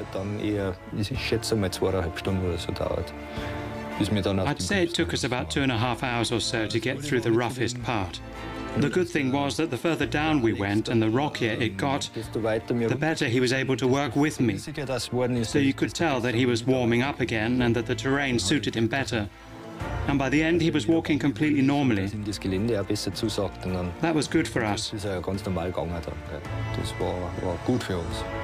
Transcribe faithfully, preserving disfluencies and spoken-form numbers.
I'd say it took us about two and a half hours or so to get through the roughest part. The good thing was that the further down we went and the rockier it got, the better he was able to work with me. So you could tell that he was warming up again and that the terrain suited him better. And by the end, he was walking completely normally. That was good for us.